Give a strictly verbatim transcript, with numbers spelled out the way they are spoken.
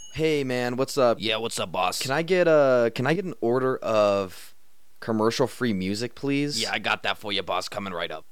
Hey man, what's up? Yeah, what's up, boss? Can I get a can I get an order of commercial free music, Yeah, please? I got that for you, boss. Coming right up.